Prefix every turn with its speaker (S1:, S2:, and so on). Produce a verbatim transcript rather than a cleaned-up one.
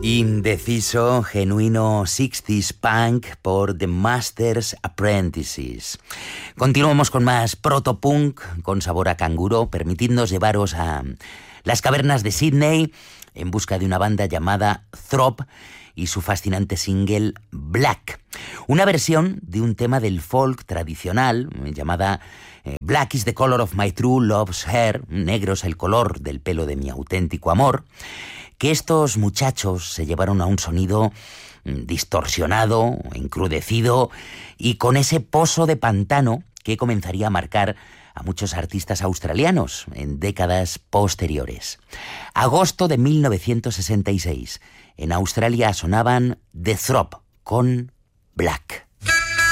S1: Indeciso, genuino sixties punk por The Masters Apprentices. Continuamos con más protopunk con sabor a canguro, permitidnos llevaros a las cavernas de Sydney en busca de una banda llamada Throb y su fascinante single Black. Una versión de un tema del folk tradicional llamada Black is the color of my true love's hair, negro es el color del pelo de mi auténtico amor, que estos muchachos se llevaron a un sonido distorsionado, encrudecido y con ese pozo de pantano que comenzaría a marcar a muchos artistas australianos en décadas posteriores. Agosto de mil novecientos sesenta y seis. En Australia sonaban The Throb con Black.